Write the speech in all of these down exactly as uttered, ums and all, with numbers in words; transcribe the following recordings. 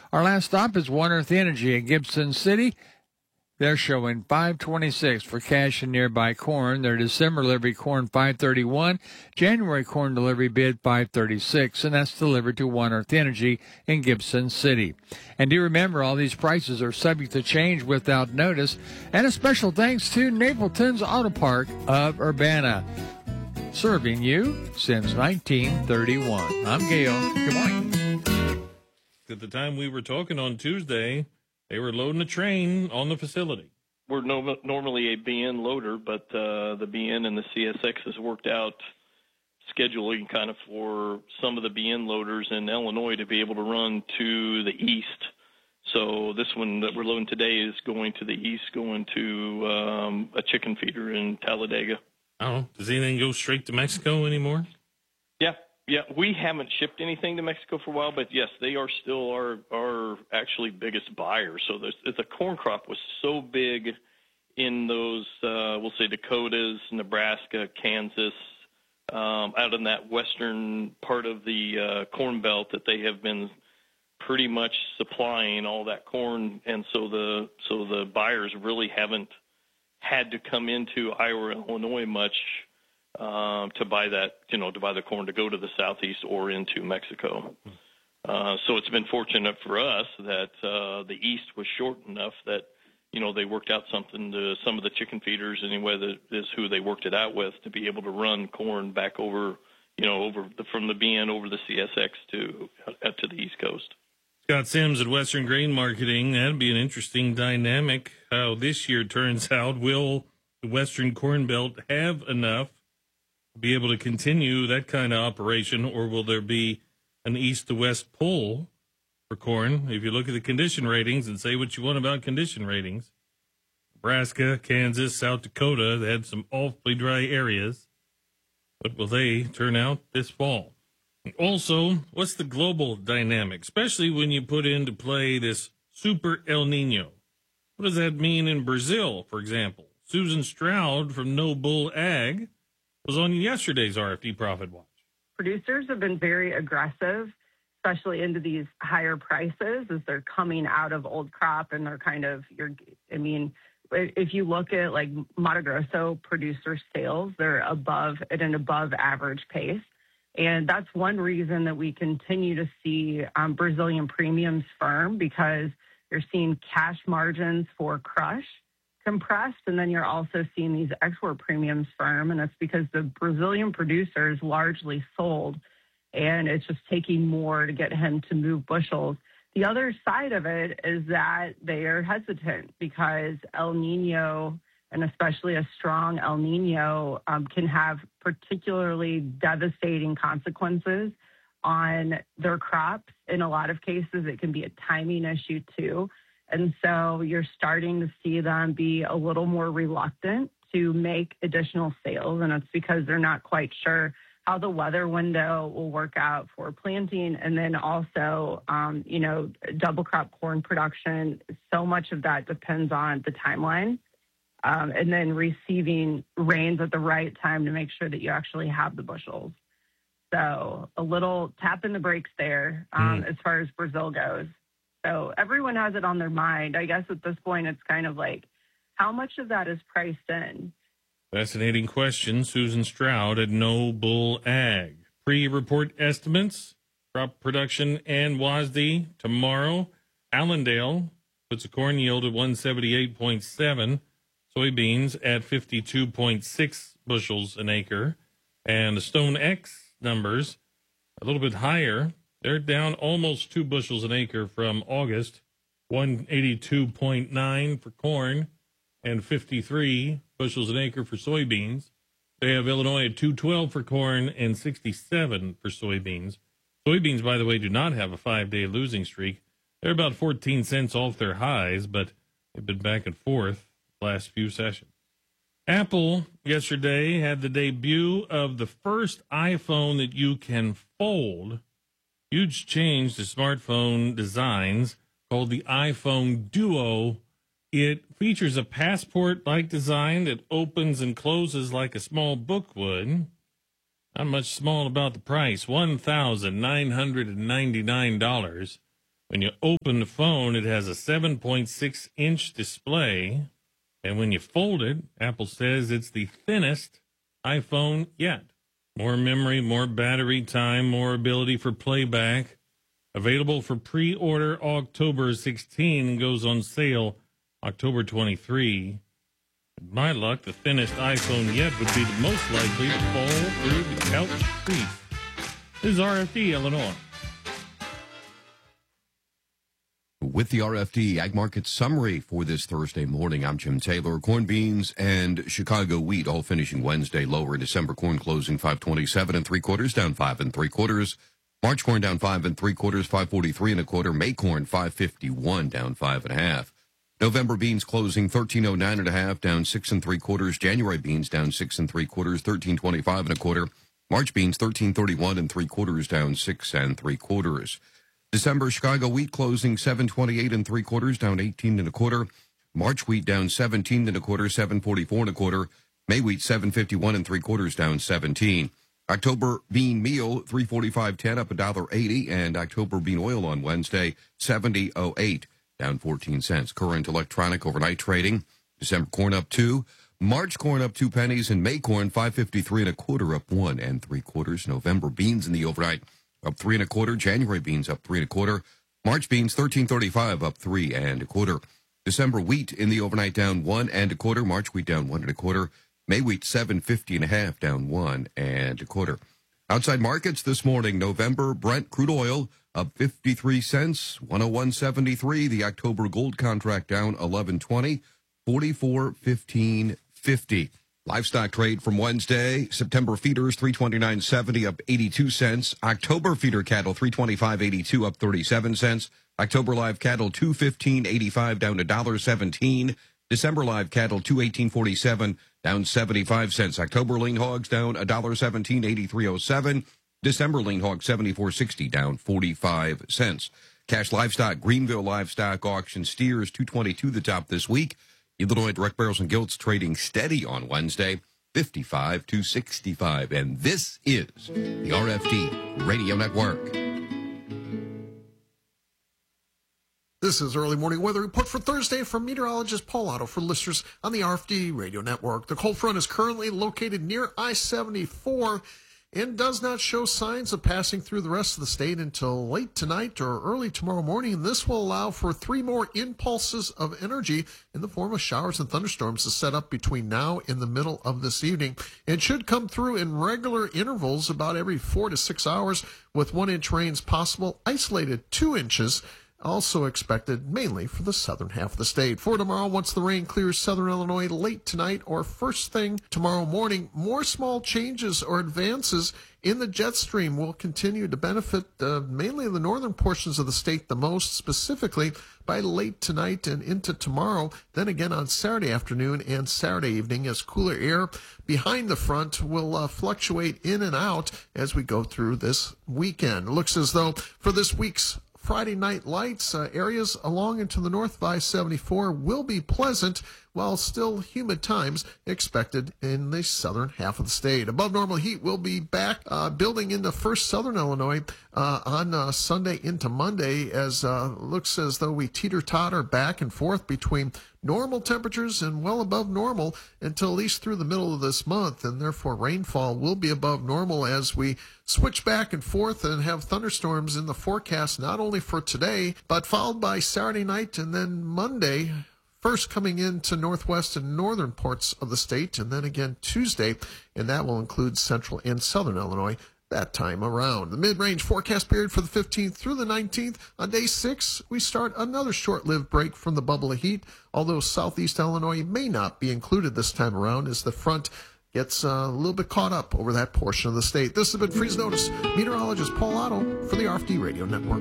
Our last stop is One Earth Energy in Gibson City. They're showing five twenty-six for cash and nearby corn. Their December delivery corn five thirty-one, January corn delivery bid five thirty-six, and that's delivered to One Earth Energy in Gibson City. And do remember, all these prices are subject to change without notice. And a special thanks to Napleton's Auto Park of Urbana, serving you since nineteen thirty-one. I'm Gail. Good morning. At the time we were talking on Tuesday, they were loading a train on the facility. We're no, normally a B N loader, but uh, the B N and the C S X has worked out scheduling kind of for some of the B N loaders in Illinois to be able to run to the east. So this one that we're loading today is going to the east, going to um, a chicken feeder in Talladega. Oh, does anything go straight to Mexico anymore? Yeah. Yeah, we haven't shipped anything to Mexico for a while, but yes, they are still our our actually biggest buyer. So there's, the corn crop was so big in those, uh, we'll say Dakotas, Nebraska, Kansas, um, out in that western part of the uh, corn belt that they have been pretty much supplying all that corn, and so the so the buyers really haven't had to come into Iowa, Illinois much. Um, to buy that, you know, to buy the corn to go to the southeast or into Mexico. Uh, so it's been fortunate for us that uh, the east was short enough that, you know, they worked out something to some of the chicken feeders anyway, that is who they worked it out with, to be able to run corn back over, you know, over the, from the B N over the C S X to uh, to the East Coast. Scott Sims at Western Grain Marketing. That'd be an interesting dynamic. How this year turns out. Will the Western Corn Belt have enough be able to continue that kind of operation, or will there be an east to west pull for corn? If you look at the condition ratings and say what you want about condition ratings, Nebraska, Kansas, South Dakota, they had some awfully dry areas. What will they turn out this fall? Also, what's the global dynamic, especially when you put into play this super El Nino? What does that mean in Brazil, for example? Susan Stroud from No Bull Ag was on yesterday's R F D Profit Watch. Producers have been very aggressive, especially into these higher prices as they're coming out of old crop, and they're kind of, you're, I mean, if you look at like Mato Grosso producer sales, they're above at an above average pace. And that's one reason that we continue to see um, Brazilian premiums firm, because you're seeing cash margins for crush compressed, and then you're also seeing these export premiums firm, and that's because the Brazilian producers largely sold, and it's just taking more to get him to move bushels. The other side of it is that they are hesitant because El Nino, and especially a strong El Nino, um, can have particularly devastating consequences on their crops. In a lot of cases, it can be a timing issue too. And so you're starting to see them be a little more reluctant to make additional sales. And it's because they're not quite sure how the weather window will work out for planting. And then also, um, you know, double crop corn production, so much of that depends on the timeline. Um, and then receiving rains at the right time to make sure that you actually have the bushels. So a little tap in the brakes there um, mm. as far as Brazil goes. So everyone has it on their mind. I guess at this point, it's kind of like, how much of that is priced in? Fascinating question. Susan Stroud at No Bull Ag. Pre-report estimates, crop production and W A S D tomorrow. Allendale puts a corn yield at one seventy-eight point seven, soybeans at fifty-two point six bushels an acre, and the Stone X numbers a little bit higher. They're down almost two bushels an acre from August, one eighty-two point nine for corn and fifty-three bushels an acre for soybeans. They have Illinois at two twelve for corn and sixty-seven for soybeans. Soybeans, by the way, do not have a five-day losing streak. They're about fourteen cents off their highs, but they've been back and forth the last few sessions. Apple yesterday had the debut of the first iPhone that you can fold. Huge change to smartphone designs called the iPhone Duo. It features a passport-like design that opens and closes like a small book would. Not much small about the price, one thousand nine hundred ninety-nine dollars. When you open the phone, it has a seven point six inch display. And when you fold it, Apple says it's the thinnest iPhone yet. More memory, more battery time, more ability for playback. Available for pre-order October sixteenth and goes on sale October twenty-third. With my luck, the thinnest iPhone yet would be the most likely to fall through the couch crease. This is R F D, Illinois. With the R F D Ag Market Summary for this Thursday morning, I'm Jim Taylor. Corn, beans, and Chicago wheat all finishing Wednesday lower. December corn closing five twenty-seven and three quarters, down five and three quarters. March corn down five and three quarters, five forty-three and a quarter. May corn five fifty-one, down five and a half. November beans closing thirteen oh nine and a half, down six and three quarters. January beans down six and three quarters, thirteen twenty-five and a quarter. March beans thirteen thirty-one and three quarters, down six and three quarters. December Chicago wheat closing seven twenty-eight and three quarters, down eighteen and a quarter. March wheat down seventeen and a quarter, seven forty-four and a quarter. May wheat seven fifty-one and three quarters, down seventeen. October bean meal three forty-five ten, up one dollar eighty, and October bean oil on Wednesday seventy oh eight, down fourteen cents. Current electronic overnight trading. December corn up two, March corn up two pennies, and May corn five fifty-three and a quarter, up one and three quarters. November beans in the overnight up three and a quarter. January beans up three and a quarter. March beans thirteen thirty-five, up three and a quarter. December wheat in the overnight down one and a quarter. March wheat down one and a quarter. May wheat seven fifty and a half, down one and a quarter. Outside markets this morning, November Brent crude oil up fifty-three cents, one oh one seventy-three. The October gold contract down eleven twenty, forty-four fifteen fifty. Livestock trade from Wednesday, September feeders three twenty-nine seventy, up eighty-two cents. October feeder cattle three twenty-five eighty-two, up thirty-seven cents. October live cattle two fifteen eighty-five, down one dollar seventeen. December live cattle two eighteen forty-seven, down seventy-five cents. October lean hogs down one dollar seventeen, eighty-three oh seven. December lean hog seventy-four sixty, down forty-five cents. Cash livestock, Greenville livestock auction steers two twenty-two the top this week. Illinois direct barrels and gilts trading steady on Wednesday, fifty-five to sixty-five. And this is the R F D Radio Network. This is early morning weather report for Thursday from meteorologist Paul Otto for listeners on the R F D Radio Network. The cold front is currently located near I seventy-four and does not show signs of passing through the rest of the state until late tonight or early tomorrow morning. And this will allow for three more impulses of energy in the form of showers and thunderstorms to set up between now and the middle of this evening. It should come through in regular intervals about every four to six hours with one inch rains possible, isolated two inches. Also expected mainly for the southern half of the state. For tomorrow, once the rain clears southern Illinois late tonight or first thing tomorrow morning, more small changes or advances in the jet stream will continue to benefit uh, mainly the northern portions of the state the most, specifically by late tonight and into tomorrow. Then again on Saturday afternoon and Saturday evening, as cooler air behind the front will uh, fluctuate in and out as we go through this weekend. It looks as though for this week's Friday night lights, uh, areas along into the north of I seventy-four will be pleasant, while still humid times expected in the southern half of the state. Above normal heat will be back uh, building into first southern Illinois uh, on uh, Sunday into Monday, as uh, looks as though we teeter-totter back and forth between normal temperatures and well above normal until at least through the middle of this month, and therefore rainfall will be above normal as we switch back and forth and have thunderstorms in the forecast not only for today, but followed by Saturday night and then Monday, first coming into northwest and northern parts of the state, and then again Tuesday, and that will include central and southern Illinois that time around. The mid-range forecast period for the fifteenth through the nineteenth. On day six, we start another short-lived break from the bubble of heat, although southeast Illinois may not be included this time around as the front gets uh, a little bit caught up over that portion of the state. This has been Freeze Notice. Meteorologist Paul Otto for the R F D Radio Network.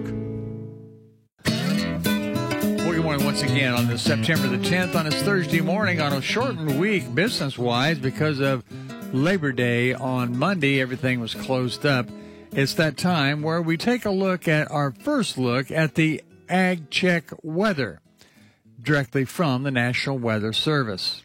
Well, good morning once again on this September the tenth on this Thursday morning on a shortened week business-wise because of Labor Day on Monday. Everything was closed up. It's that time where we take a look at our first look at the Ag Check weather directly from the National Weather Service.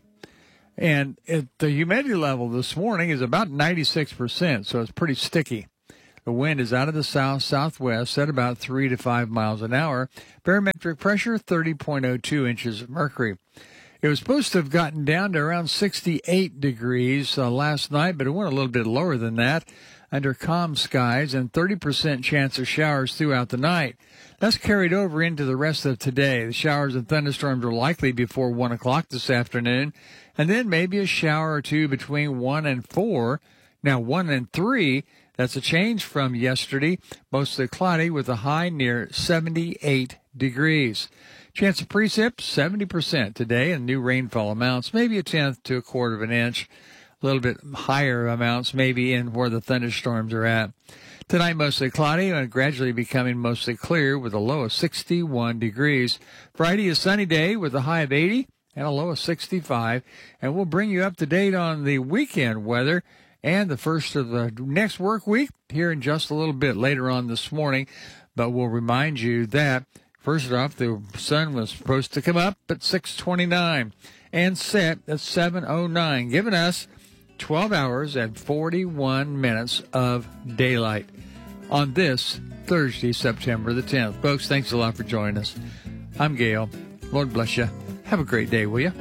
And it, the humidity level this morning is about ninety-six percent, so it's pretty sticky. The wind is out of the south-southwest at about three to five miles an hour. Barometric pressure, thirty point oh two inches of mercury. It was supposed to have gotten down to around sixty-eight degrees uh, last night, but it went a little bit lower than that under calm skies and thirty percent chance of showers throughout the night. That's carried over into the rest of today. The showers and thunderstorms are likely before one o'clock this afternoon, and then maybe a shower or two between one and four. Now, one and three, that's a change from yesterday. Mostly cloudy with a high near seventy-eight degrees. Chance of precip, seventy percent today, and new rainfall amounts, maybe a tenth to a quarter of an inch. A little bit higher amounts maybe in where the thunderstorms are at. Tonight, mostly cloudy and gradually becoming mostly clear with a low of sixty-one degrees. Friday is sunny day with a high of eighty and a low of sixty-five. And we'll bring you up to date on the weekend weather and the first of the next work week here in just a little bit later on this morning. But we'll remind you that, first off, the sun was supposed to come up at six twenty-nine and set at seven oh nine, giving us twelve hours and forty-one minutes of daylight on this Thursday, September the tenth. Folks, thanks a lot for joining us. I'm Gail. Lord bless you. Have a great day, will you?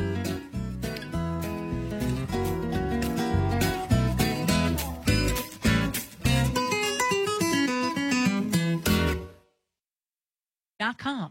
Dot com.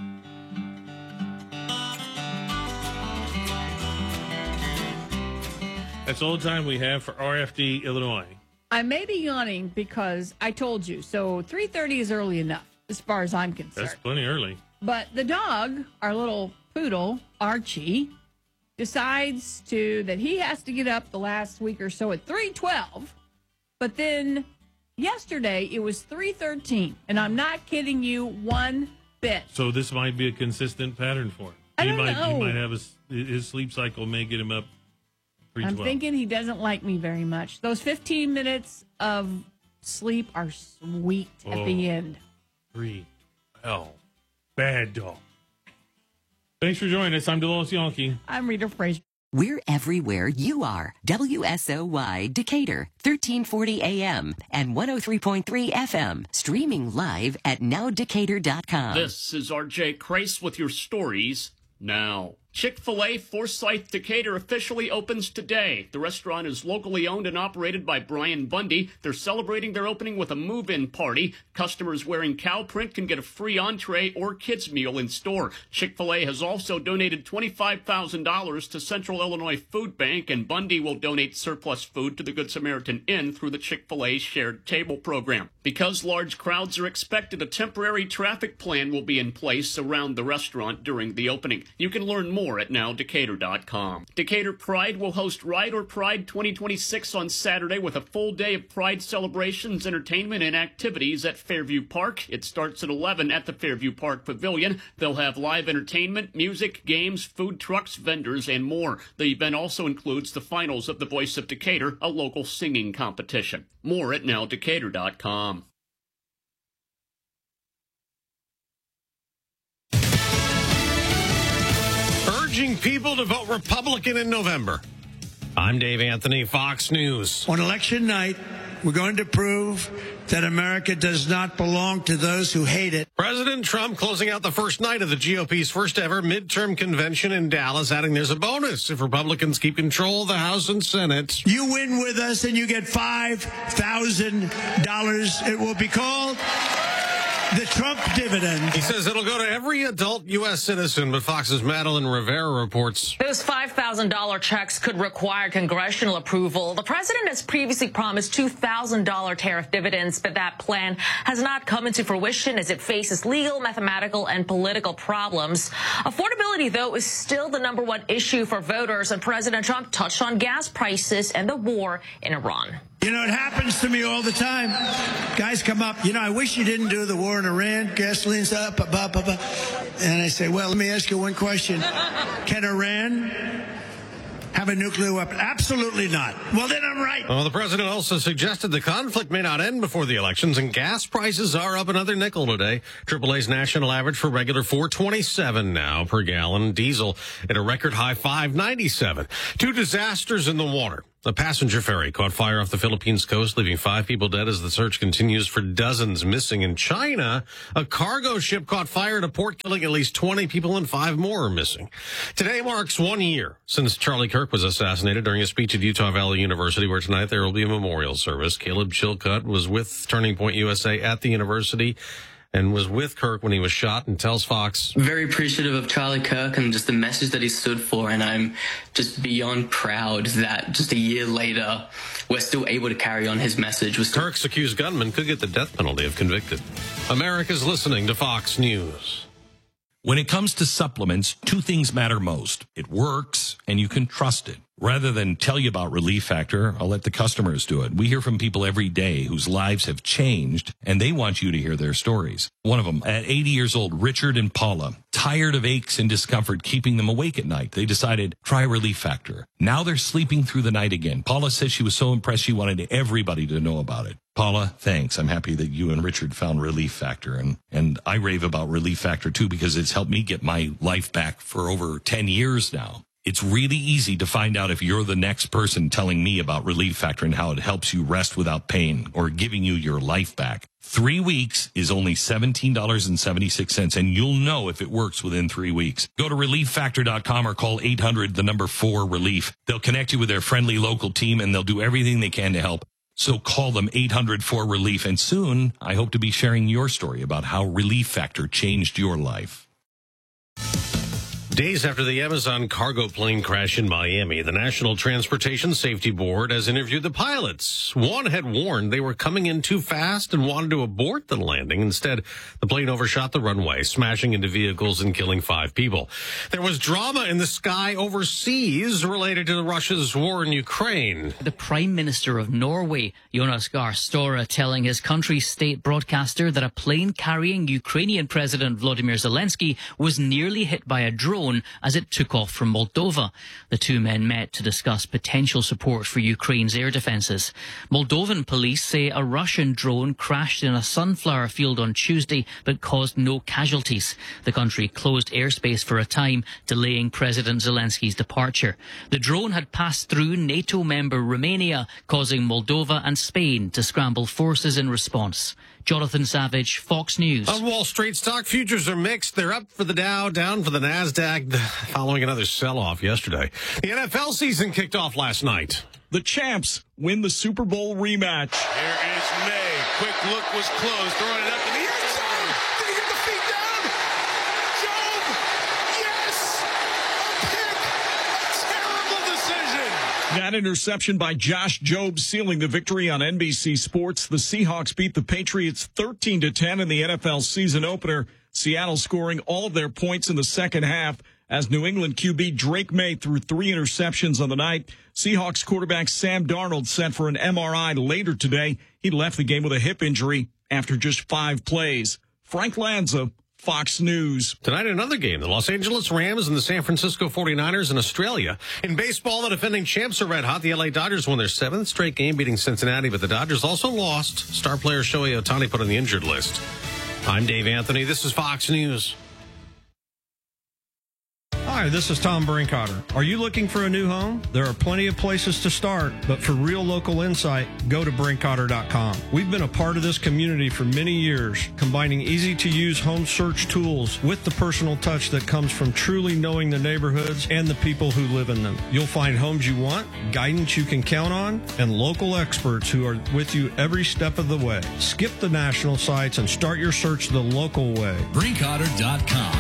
That's all the time we have for R F D Illinois. I may be yawning because I told you. So three thirty is early enough as far as I'm concerned. That's plenty early. But the dog, our little poodle, Archie, decides to that he has to get up the last week or so at three twelve. But then yesterday it was three thirteen. And I'm not kidding you one bit. So this might be a consistent pattern for him. I he don't might, know. He might have a, his sleep cycle may get him up three twelve. I'm thinking he doesn't like me very much. Those fifteen minutes of sleep are sweet oh, at the end. three twelve. Bad dog. Thanks for joining us. I'm Delos Yonke. I'm Rita Frazier. We're everywhere you are. W S O Y Decatur, thirteen forty A M and one oh three point three F M. Streaming live at now decatur dot com. This is R J Crace with your stories now. Chick-fil-A Forsyth Decatur officially opens today. The restaurant is locally owned and operated by Brian Bundy. They're celebrating their opening with a move-in party. Customers wearing cow print can get a free entree or kids meal in store. Chick-fil-A has also donated twenty-five thousand dollars to Central Illinois Food Bank, and Bundy will donate surplus food to the Good Samaritan Inn through the Chick-fil-A Shared Table program. Because large crowds are expected, a temporary traffic plan will be in place around the restaurant during the opening. You can learn more at now decatur dot com. Decatur Pride will host Ride or Pride twenty twenty-six on Saturday with a full day of Pride celebrations, entertainment, and activities at Fairview Park. It starts at eleven at the Fairview Park Pavilion. They'll have live entertainment, music, games, food trucks, vendors, and more. The event also includes the finals of The Voice of Decatur, a local singing competition. More at now decatur dot com. Urging people to vote Republican in November. I'm Dave Anthony, Fox News. On election night, we're going to prove that America does not belong to those who hate it. President Trump closing out the first night of the G O P's first ever midterm convention in Dallas, adding there's a bonus if Republicans keep control of the House and Senate. You win with us and you get five thousand dollars. It will be called the Trump dividend. He says it'll go to every adult U S citizen, but Fox's Madeline Rivera reports. Those five thousand dollars checks could require congressional approval. The president has previously promised two thousand dollars tariff dividends, but that plan has not come into fruition as it faces legal, mathematical, and political problems. Affordability, though, is still the number one issue for voters, and President Trump touched on gas prices and the war in Iran. You know, it happens to me all the time. Guys come up, you know, I wish you didn't do the war in Iran. Gasoline's up, up, up, up, up. And I say, well, let me ask you one question. Can Iran have a nuclear weapon? Absolutely not. Well, then I'm right. Well, the president also suggested the conflict may not end before the elections, and gas prices are up another nickel today. triple A's national average for regular four twenty-seven now per gallon. Diesel at a record high five ninety-seven. Two disasters in the water. A passenger ferry caught fire off the Philippines coast, leaving five people dead as the search continues for dozens missing. In China, a cargo ship caught fire at a port, killing at least twenty people and five more are missing. Today marks one year since Charlie Kirk was assassinated during a speech at Utah Valley University, where tonight there will be a memorial service. Caleb Chilcutt was with Turning Point U S A at the university and was with Kirk when he was shot, and tells Fox, very appreciative of Charlie Kirk and just the message that he stood for, and I'm just beyond proud that just a year later we're still able to carry on his message. Still- Kirk's accused gunman could get the death penalty if convicted. America's listening to Fox News. When it comes to supplements, two things matter most. It works, and you can trust it. Rather than tell you about Relief Factor, I'll let the customers do it. We hear from people every day whose lives have changed, and they want you to hear their stories. One of them, at eighty years old, Richard and Paula, tired of aches and discomfort keeping them awake at night. They decided, try Relief Factor. Now they're sleeping through the night again. Paula says she was so impressed she wanted everybody to know about it. Paula, thanks. I'm happy that you and Richard found Relief Factor, and, and I rave about Relief Factor too because it's helped me get my life back for over ten years now. It's really easy to find out if you're the next person telling me about Relief Factor and how it helps you rest without pain or giving you your life back. Three weeks is only seventeen dollars and seventy-six cents, and you'll know if it works within three weeks. Go to relief factor dot com or call eight hundred, the number four, relief. They'll connect you with their friendly local team, and they'll do everything they can to help. So call them eight hundred, four, relief, and soon I hope to be sharing your story about how Relief Factor changed your life. Days after the Amazon cargo plane crash in Miami, the National Transportation Safety Board has interviewed the pilots. One had warned they were coming in too fast and wanted to abort the landing. Instead, the plane overshot the runway, smashing into vehicles and killing five people. There was drama in the sky overseas related to Russia's war in Ukraine. The Prime Minister of Norway, Jonas Gahr Støre, telling his country's state broadcaster that a plane carrying Ukrainian President Volodymyr Zelensky was nearly hit by a drone as it took off from Moldova. The two men met to discuss potential support for Ukraine's air defences. Moldovan police say a Russian drone crashed in a sunflower field on Tuesday but caused no casualties. The country closed airspace for a time, delaying President Zelensky's departure. The drone had passed through NATO member Romania, causing Moldova and Spain to scramble forces in response. Jonathan Savage, Fox News. On Wall Street, stock futures are mixed. They're up for the Dow, down for the NASDAQ, following another sell-off yesterday. The N F L season kicked off last night. The champs win the Super Bowl rematch. Here is May. Quick look was closed, throwing it up in the end zone. Did he get the feet down? Job! Yes! A pick! A terrible decision! That interception by Josh Jobe sealing the victory on N B C Sports. The Seahawks beat the Patriots thirteen to ten in the N F L season opener. Seattle scoring all of their points in the second half as New England Q B Drake May threw three interceptions on the night. Seahawks quarterback Sam Darnold sent for an M R I later today. He left the game with a hip injury after just five plays. Frank Lanza, Fox News. Tonight, another game. The Los Angeles Rams and the San Francisco forty-niners in Australia. In baseball, the defending champs are red hot. The L A Dodgers won their seventh straight game, beating Cincinnati, but the Dodgers also lost. Star player Shohei Ohtani put on the injured list. I'm Dave Anthony. This is Fox News. Hi, this is Tom Brinkotter. Are you looking for a new home? There are plenty of places to start, but for real local insight, go to brinkotter dot com. We've been a part of this community for many years, combining easy-to-use home search tools with the personal touch that comes from truly knowing the neighborhoods and the people who live in them. You'll find homes you want, guidance you can count on, and local experts who are with you every step of the way. Skip the national sites and start your search the local way. brinkotter dot com.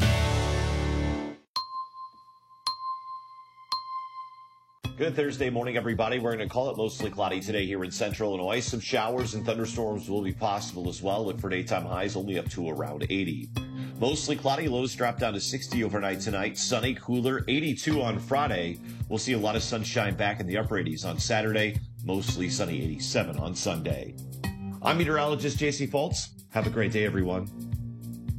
Good Thursday morning, everybody. We're going to call it mostly cloudy today here in central Illinois. Some showers and thunderstorms will be possible as well. Look for daytime highs only up to around eighty. Mostly cloudy, lows drop down to sixty overnight tonight. Sunny, cooler, eighty-two on Friday. We'll see a lot of sunshine back in the upper eighties on Saturday. Mostly sunny, eighty-seven on Sunday. I'm meteorologist J C Fultz. Have a great day, everyone.